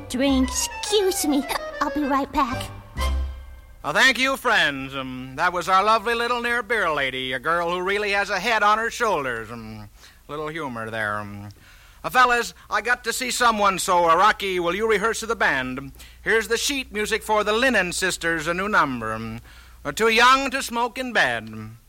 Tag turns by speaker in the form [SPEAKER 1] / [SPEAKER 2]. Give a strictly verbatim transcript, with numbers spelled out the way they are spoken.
[SPEAKER 1] drink. Excuse me. I'll be right back.
[SPEAKER 2] Well, thank you, friends. Um, that was our lovely little near beer lady, a girl who really has a head on her shoulders. Um, little humor there. Um, uh, fellas, I got to see someone, so uh, Rocky, will you rehearse with the band? Here's the sheet music for the Linen Sisters, a new number. Um, uh, too young to smoke in bed.